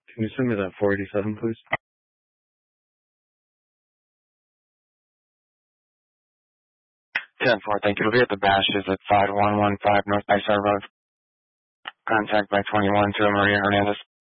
Can you send me that 487, please? 10-4, thank you. It'll be at the Bashes at 5115 North Bayside Road. Contact by 21 to Maria Hernandez.